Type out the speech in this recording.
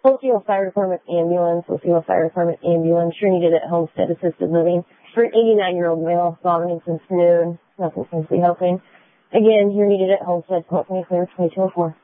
Osceola Fire Department ambulance, Osceola Fire Department ambulance, you're needed at Homestead Assisted Living for an 89-year-old male vomiting since noon. Nothing seems to be helping. Again, you're needed at Homestead, Port St. Clair, 2204.